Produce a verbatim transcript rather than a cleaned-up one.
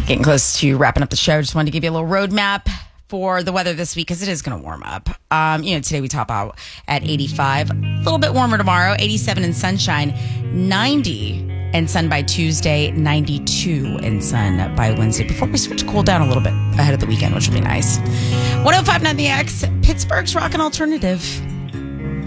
Getting close to wrapping up the show. Just wanted to give you a little roadmap for the weather this week because it is going to warm up. Um, you know, today we top out at eighty-five. A little bit warmer tomorrow. eighty-seven in sunshine. ninety and sun by Tuesday. ninety-two in sun by Wednesday. Before we start to cool down a little bit ahead of the weekend, which will be nice. one oh five point nine The X, Pittsburgh's Rock and Alternative.